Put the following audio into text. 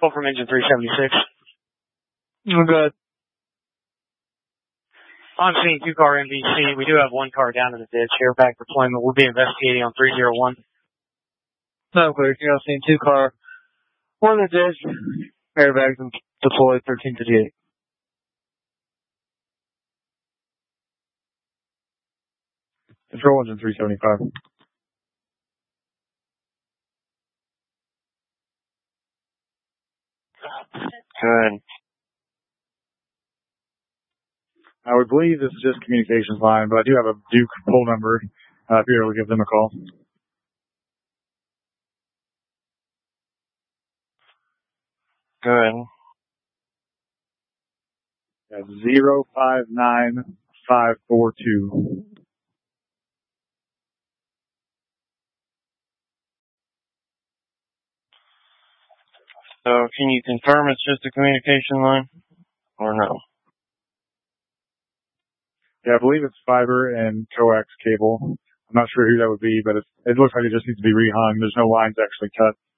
Call from engine 376. Oh, good. On scene, 2-car MVC. We do have 1 car down in the ditch. Airback deployment. We'll be investigating on 301. No, clear. You're on scene, 2-car. 1 in the ditch. Airbags deployed, 1358. Control engine 375. Good. I would believe this is just communications line, but I do have a Duke poll number if you're able to give them a call. Good. That's 059542. So can you confirm it's just a communication line or no? Yeah, I believe it's fiber and coax cable. I'm not sure who that would be, but it looks like it just needs to be rehung. There's no lines actually cut.